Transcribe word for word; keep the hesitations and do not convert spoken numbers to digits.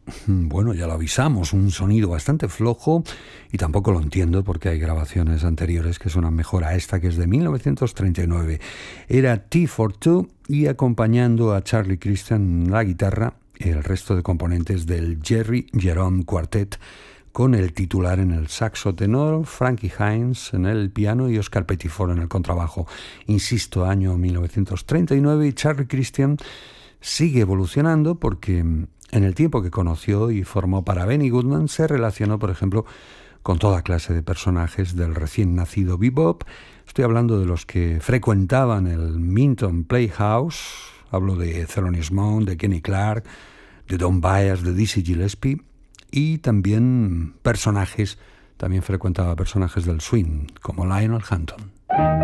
Bueno, ya lo avisamos, un sonido bastante flojo y tampoco lo entiendo porque hay grabaciones anteriores que suenan mejor a esta, que es de mil novecientos treinta y nueve. Era Tea for Two y acompañando a Charlie Christian en la guitarra, el resto de componentes del Jerry Jerome Quartet, con el titular en el saxo tenor, Frankie Hines en el piano y Oscar Pettiford en el contrabajo. Insisto, año mil novecientos treinta y nueve, y Charlie Christian sigue evolucionando porque en el tiempo que conoció y formó para Benny Goodman se relacionó, por ejemplo, con toda clase de personajes del recién nacido bebop. Estoy hablando de los que frecuentaban el Minton Playhouse, hablo de Thelonious Monk, de Kenny Clark, de Don Byas, de Dizzy Gillespie, y también personajes, también frecuentaba personajes del swing, como Lionel Hampton.